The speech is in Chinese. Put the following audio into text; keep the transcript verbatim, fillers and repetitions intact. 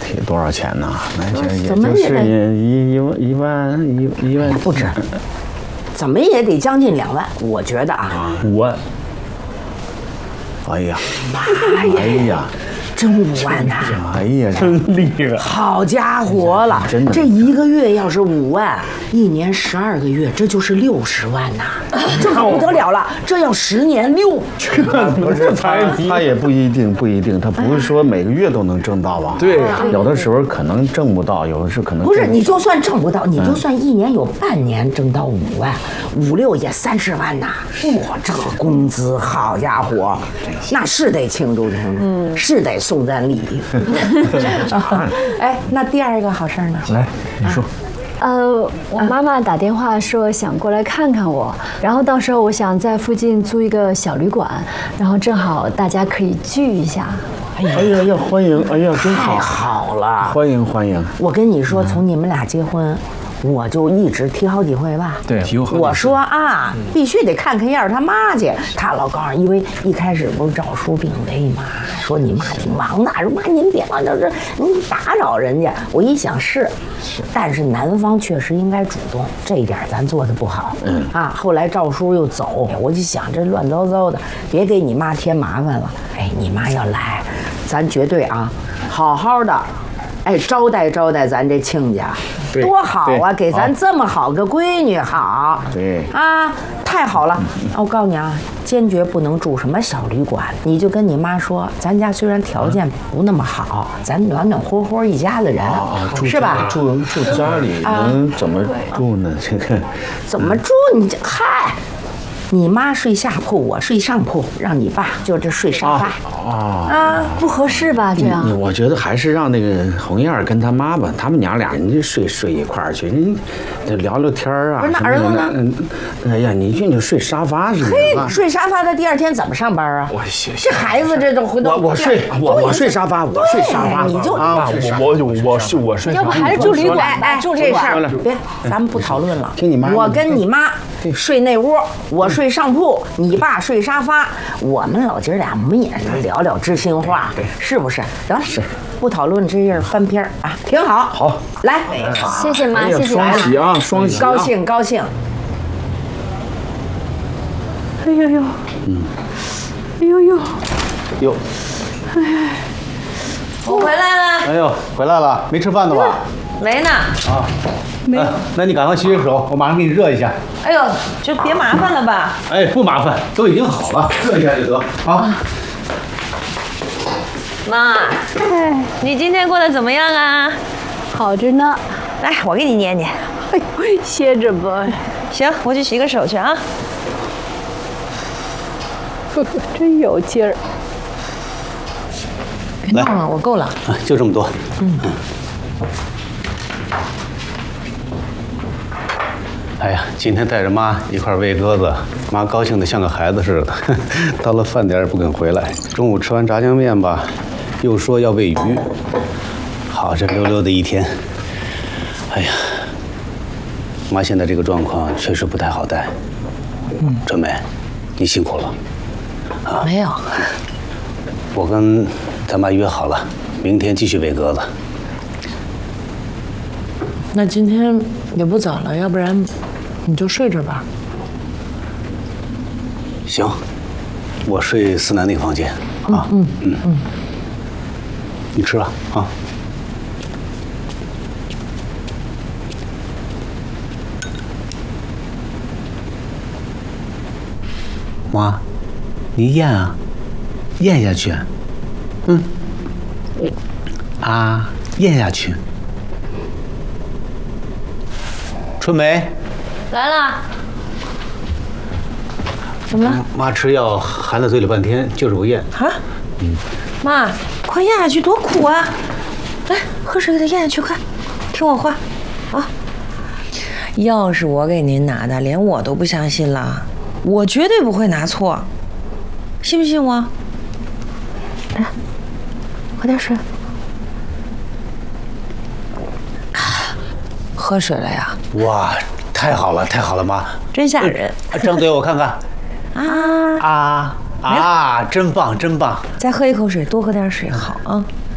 多少钱呢？那也也就是一一万一万一一万不止，怎么也得将近两万，我觉得啊， 五万。哎呀， 妈呀！ 哎呀！ 真五万呐！ 哎呀， 真厉害！ 好家伙了， 真的， 这一个月要是五万，一年十二个月，这就是六十万呐！这可不得了了，这要十年六。 这不是他他也不一定，不一定，他不是说每个月都能挣到吧？ 对， 有的时候可能挣不到，有的时候可能不是，你就算挣不到，你就算一年有半年挣到五万，五六也三十万呐！哇，这个工资，好家伙，那是得庆祝庆祝，嗯，是得送咱礼。哎，那第二个好事呢？ 来，你说。 呃，我妈妈打电话说想过来看看我，然后到时候我想在附近租一个小旅馆，然后正好大家可以聚一下。 哎呀呀，欢迎！哎呀，真好， 太好了！ 欢迎欢迎！ 我跟你说，从你们俩结婚。我就一直提好几回吧， 对，提过好几回。 我说啊，必须得看看燕儿他妈去。他老告诉，因为一开始不是赵叔病危嘛，说你妈挺忙的，说妈您别往这这，您打扰人家。我一想是，是，但是男方确实应该主动，这一点咱做的不好。嗯啊，后来赵叔又走，我就想这乱糟糟的，别给你妈添麻烦了。哎，你妈要来，咱绝对啊，好好的。哎，招待招待咱这亲家，多好啊！给咱这么好个闺女，好， 对啊，太好了！我告诉你啊，坚决不能住什么小旅馆，你就跟你妈说，咱家虽然条件不那么好，咱暖暖和和一家子人，是吧？ 住住家里能怎么住呢？这个怎么住？你这嗨。你妈睡下铺，我睡上铺，让你爸就这睡沙发啊啊，不合适吧？这样， 我觉得还是让那个红燕跟他妈吧，他们娘俩人家睡睡一块儿去，人家聊聊天啊。 不是那儿子呢？ 嗯，哎呀，你去就睡沙发是吗？ 嘿，睡沙发，他第二天怎么上班啊？ 我谢这孩子这都回头我我睡我我睡沙发，我睡沙发， 你就啊，我我我睡我睡。 要不还是住旅馆吧？ 就这事儿，别，咱们不讨论了。 听你妈， 我跟你妈睡那屋，我睡上铺。你爸睡沙发，我们老姐俩我们也是聊聊知心话，是不是？得了，不讨论这事翻篇啊，挺好。 好， 来， 谢谢妈，谢谢双喜啊，双喜， 高兴高兴。 哎呦呦， 嗯， 哎呦呦， 哟， 哎，我回来了。 哎呦，回来了，没吃饭呢吧？ 没呢。 啊。没有，那你赶快洗洗手，我马上给你热一下。 哎呦，就别麻烦了吧。 哎，不麻烦，都已经好了，热一下就得。啊， 妈，哎，你今天过得怎么样啊？ 好着呢。 来，我给你捏捏。 哎，歇着吧。 行，我去洗个手去啊。 呵呵，真有劲儿。 别闹了，我够了。 就这么多。嗯。哎呀，今天带着妈一块喂鸽子，妈高兴的像个孩子似的。到了饭点也不肯回来。中午吃完炸酱面吧，又说要喂鱼。好，这溜溜的一天。哎呀，妈现在这个状况确实不太好带。嗯，春梅，你辛苦了。 啊，没有。 我跟咱妈约好了，明天继续喂鸽子。 那今天也不早了，要不然你就睡这吧。 行，我睡思南那个房间啊。 嗯嗯嗯， 你吃吧啊。妈，你咽啊，咽下去。嗯。啊，咽下去。春梅， 来了。 怎么了？ 妈吃药含在嘴里半天，就是不咽。 啊？嗯。妈，快咽下去，多苦啊！来，喝水给他咽下去，快，听我话，啊！ 药是我给您拿的，连我都不相信了，我绝对不会拿错，信不信我？ 来，喝点水。 喝水了呀！ 哇，太好了，太好了，妈， 真吓人！ 张嘴我看看。 啊啊啊！真棒，真棒！ 再喝一口水，多喝点水好啊。